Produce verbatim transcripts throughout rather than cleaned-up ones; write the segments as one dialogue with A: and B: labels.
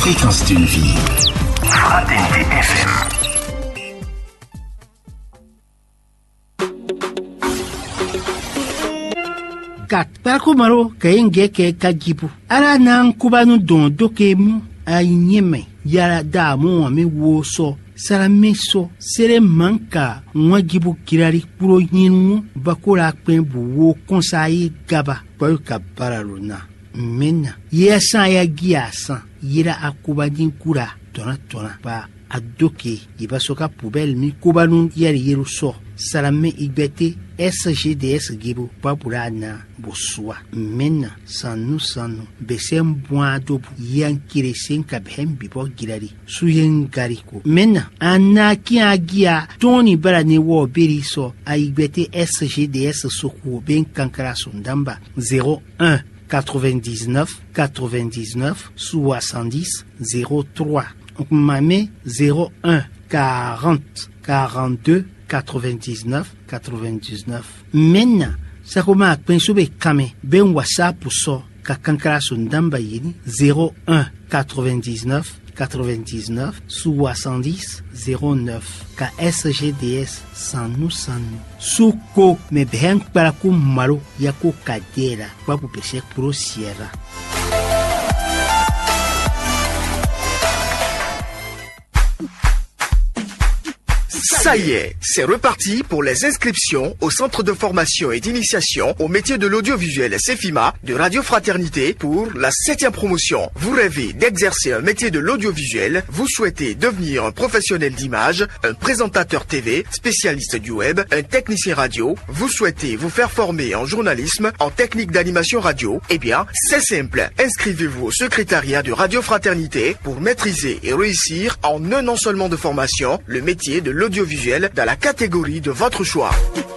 A: fréquence d'une vie. Fraternité F M.
B: Kat parakumaro kayenge ke kajipu ara nan kubanu don dokemu aynyeme yara da mo ame woso sarameso sere manka nwajibu kirari puro yinu bakura pen buwo konsayi gaba kwa kabararuna mena yesa ya giasa yira akubadin kura tona tona ba adoke yibasoka poubelle mi kubanu yari yeru so salame igbete S G D S gibu papurana bosua mena sanu sanu besem boado yankire senka bhem bibo girari suyen gariko mena anaki agia toni barane wo beriso aigbete S G D S soku ben kankara sondamba zéro un quatre-vingt-dix-neuf quatre-vingt-dix-neuf soixante-dix zéro trois mame zéro un quarante quarante-deux quatre-vingt-dix-neuf quatre-vingt-dix-neuf mena sakoma pensube kame ben WhatsApp so ka kankara sondamba yini zéro un quatre-vingt-dix-neuf quatre-vingt-dix-neuf soixante-dix zéro neuf ka S G D S sanu sanu suko me ben para ku malo yako kadera kwa kupeshe pro sierra.
C: Ça y est, c'est reparti pour les inscriptions au centre de formation et d'initiation au métier de l'audiovisuel CEFIMA de Radio Fraternité pour la septième promotion. Vous rêvez d'exercer un métier de l'audiovisuel, vous souhaitez devenir un professionnel d'image, un présentateur T V, spécialiste du web, un technicien radio, vous souhaitez vous faire former en journalisme, en technique d'animation radio, eh bien, c'est simple. Inscrivez-vous au secrétariat de Radio Fraternité pour maîtriser et réussir en un an seulement de formation le métier de l'audiovisuel dans la catégorie de votre choix.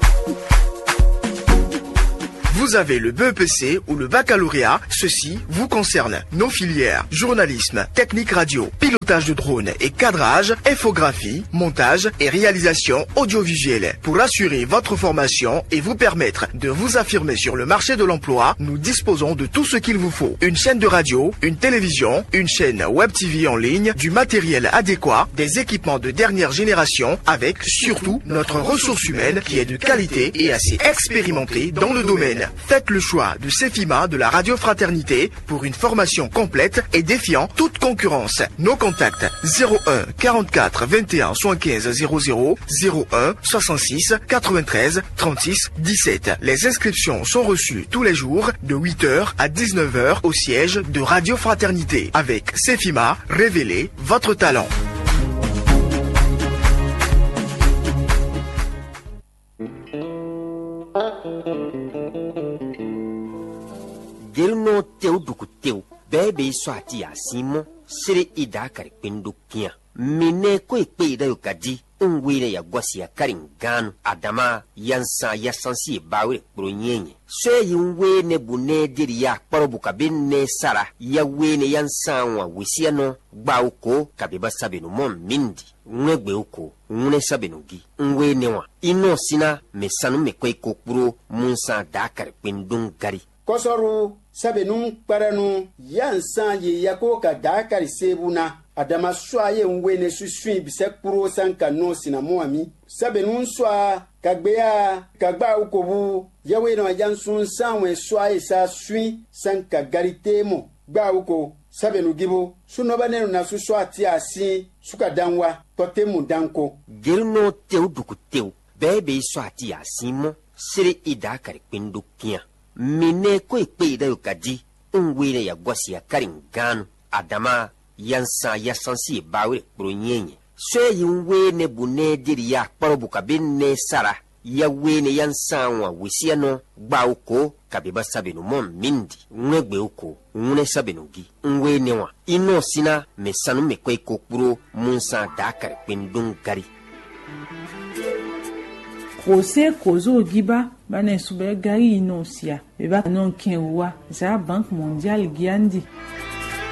C: Vous avez le B E P C ou le baccalauréat, ceci vous concerne. Nos filières, journalisme, technique radio, pilotage de drone et cadrage, infographie, montage et réalisation audiovisuelle. Pour assurer votre formation et vous permettre de vous affirmer sur le marché de l'emploi, nous disposons de tout ce qu'il vous faut. Une chaîne de radio, une télévision, une chaîne web T V en ligne, du matériel adéquat, des équipements de dernière génération, avec surtout notre ressource humaine qui est de qualité et assez expérimentée dans le domaine. Faites le choix de CEFIMA de la Radio Fraternité pour une formation complète et défiant toute concurrence. Nos contacts zéro un quarante-quatre vingt et un soixante-quinze zéro zéro, zéro un soixante-six quatre-vingt-treize trente-six dix-sept. Les inscriptions sont reçues tous les jours de huit heures à dix-neuf heures au siège de Radio Fraternité. Avec CEFIMA, révélez votre talent.
D: Gelno teu duku teu bebe swati asimo sere ida kari pendo kia mine ko ipe ida yokadi unwire ya gwasi ya karingano adama yansa yasansi bawe bronyenye so yunwe ne bune diri ya kporobu kabine sara ya wene yansa wa wisiano gbauko kabeba sabenu mom mindi ngegbe uko ngune sabenu gi ngwene wa ino sina mesanu mekwe kokpuro munsa dakar pendung gari
E: kosoru sabenu paranu yansa ye yako ka dakar sebuna adama soaye ngwene susui bisekpuro sanka no sina moami sabenu soa kagbea kagba ukobu yawe no jansun sanwe soaye sa sui sanka garitemo gba uko sabenu gibo sunoba nenu na suso ati asi suka danwa totemu danko
D: gelno teu duku teu bebe so ati asimo sere ida kari pendo kia mine ko ipe ida yokadi unwire ya gwasi ya karingano adama yansa yasansi bawe bronyenye so yunwe ne bune diri ya kporobu kabine sara ya wene yansa wa wisiano gbauko kabeba sabenu mom mindi ngegbe uko ngune sabenu gi ngwene wa ino sina mesanu mekwe kokpuro munsa dakar pendung gari
F: Jose Kozo Giba bana sube gari inosia beba non kenwa za Banque Mondiale Giandi.